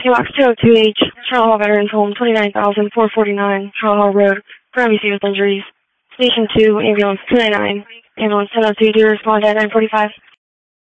Box 202H, Charlotte Hall Veterans Home, 29,449, Charlotte Hall Road, Gravity with injuries. Station 2, Ambulance 299, Ambulance 1002, do respond at 945.